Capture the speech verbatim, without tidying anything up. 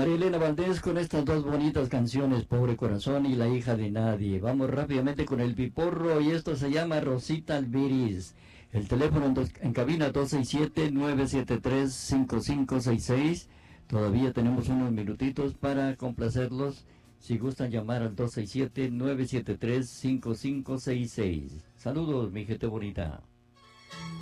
María Elena Valdés con estas dos bonitas canciones, Pobre Corazón y La Hija de Nadie. Vamos rápidamente con el piporro y esto se llama Rosita Albiris. El teléfono en, dos, en cabina dos seis siete, nueve siete tres, cinco cinco seis seis. Todavía tenemos unos minutitos para complacerlos. Si gustan llamar al dos seis siete, nueve siete tres, cinco cinco seis seis. Saludos, mi gente bonita.